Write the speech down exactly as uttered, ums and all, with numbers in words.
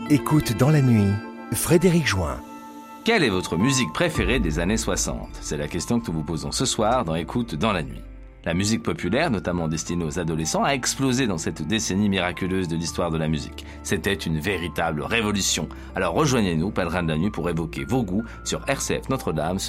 Écoute dans la nuit, Frédéric Join. Quelle est votre musique préférée des années soixante ? C'est la question que nous vous posons ce soir dans Écoute dans la nuit. La musique populaire, notamment destinée aux adolescents, a explosé dans cette décennie miraculeuse de l'histoire de la musique. C'était une véritable révolution. Alors rejoignez-nous, Pèlerins de la nuit, pour évoquer vos goûts sur R C F Notre-Dame.